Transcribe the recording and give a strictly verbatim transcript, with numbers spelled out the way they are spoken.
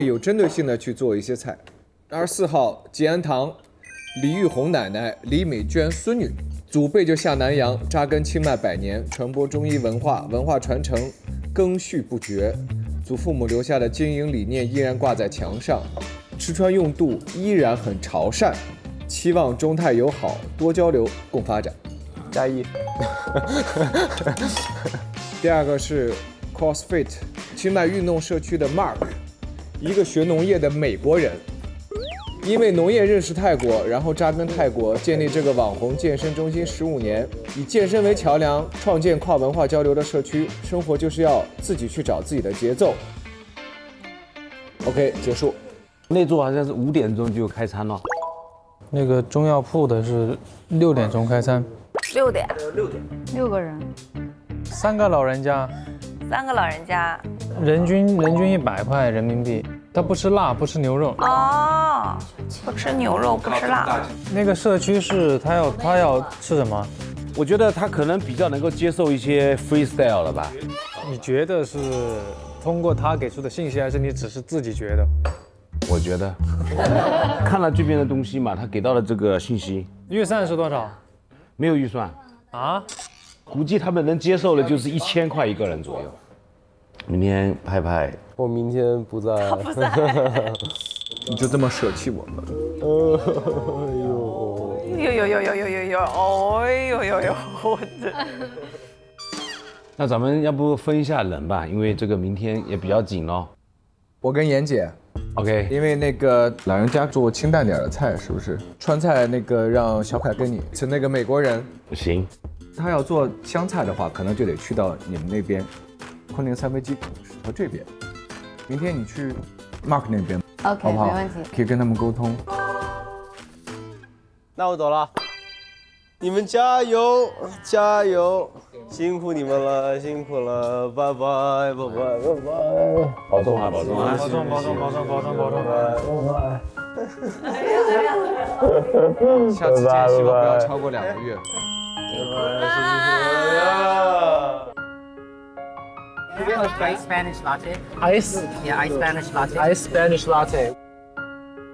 有针对性的去做一些菜。二十四号，吉安堂，李玉红奶奶、李美娟孙女，祖辈就下南洋，扎根清迈百年，传播中医文化，文化传承更续不绝。祖父母留下的经营理念依然挂在墙上，吃穿用度依然很潮汕，期望中泰友好，多交流，共发展。 加一。 第二个是 CrossFit 清迈运动社区的 Mark， 一个学农业的美国人，因为农业认识泰国，然后扎根泰国，建立这个网红健身中心十五年，以健身为桥梁，创建跨文化交流的社区。生活就是要自己去找自己的节奏。OK， 结束。 那座好像是五点钟就开餐了。 那个中药铺的是六点钟开餐。 六点， 六个人， 三个老人家， 三个老人家。 人均人均一百块人民币。他不吃辣，不吃牛肉。 哦，不吃牛肉，不吃辣。 那个社区是他要他要吃什么？ 我觉得他可能比较能够接受一些 freestyle 了吧？ 你觉得是通过他给出的信息，还是你只是自己觉得？ 我觉得看了这边的东西嘛，他给到了这个信息。 预算是多少？ 没有预算啊？ 估计他们能接受的就是一千块一个人左右。明天拍拍， 我明天不在。 他不在。 你就这么舍弃我们？ 哎呦呦呦呦呦呦呦！哎呦呦呦！我的。 那咱们要不分一下人吧，因为这个明天也比较紧咯。 我跟妍姐 ，OK， 因为那个老人家做清淡点的菜，是不是？川菜那个让小凯跟你是那个美国人， 行。 他要做湘菜的话，可能就得去到你们那边，昆凌三杯鸡可能是到这边。明天你去 Mark 那边 ，OK， 好不好？ 没问题。 可以跟他们沟通。 那我走了，你们加油加油，辛苦你们了，辛苦了，拜拜拜拜拜拜， 保重啊，保重啊， 保重保重保重保重保重。 下次见，希望不要超过两个月。 Do you have ice Spanish latte? Ice? Yeah, ice Spanish latte. Ice Spanish latte.